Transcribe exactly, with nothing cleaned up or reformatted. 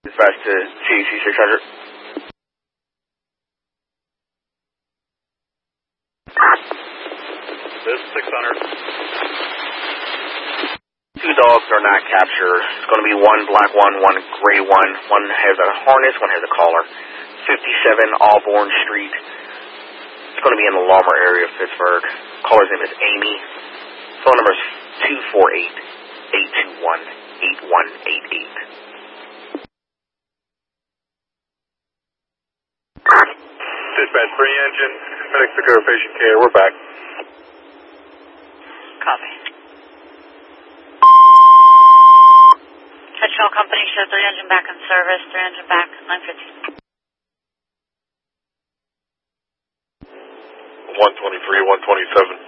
Dispatch to C C six hundred. This six hundred. Two dogs are not captured. It's going to be one black one, one gray one. One has a harness, one has a collar. fifty-seven Auburn Street. It's going to be in the Lamar area of Pittsburgh. Caller's name is Amy. Phone number is two four eight, eight two one, eight one eight eight. Dispatch three engine, medic secure patient care. We're back. Copy. Touchdown company show three engine back in service, three engine back, nine fifty. one twenty-three, one twenty-seven.